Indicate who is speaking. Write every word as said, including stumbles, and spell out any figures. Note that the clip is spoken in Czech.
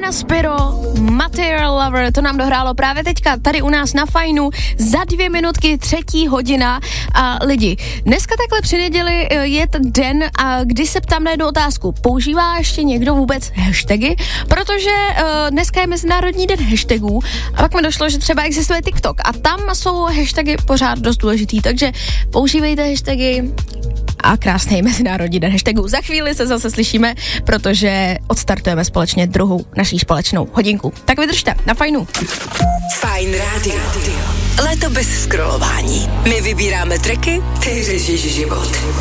Speaker 1: Martina Spiro, Material Lover, to nám dohrálo právě teďka tady u nás na Fajnu za dvě minutky, třetí hodina. A lidi, dneska takhle při neděli je ten den, a kdy se ptám na jednu otázku. Používá ještě někdo vůbec hashtagy? Protože uh, dneska je Mezinárodní den hashtagů a pak mi došlo, že třeba existuje TikTok a tam jsou hashtagy pořád dost důležitý, takže používejte hashtagy a krásný Mezinárodní den hashtagů. Za chvíli se zase slyšíme, protože odstartujeme společně druhou naší společnou hodinku. Tak vydržte, na Fajnu.
Speaker 2: Fajn rádio. Léto bez scrollování. My vybíráme tracky, ty řešíš život.